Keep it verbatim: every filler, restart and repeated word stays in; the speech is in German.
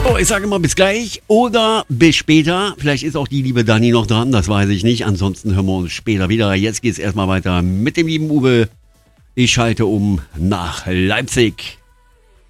So, ich sage mal bis gleich oder bis später. Vielleicht ist auch die liebe Dani noch dran, das weiß ich nicht. Ansonsten hören wir uns später wieder. Jetzt geht's erstmal weiter mit dem lieben Uwe. Ich schalte um nach Leipzig.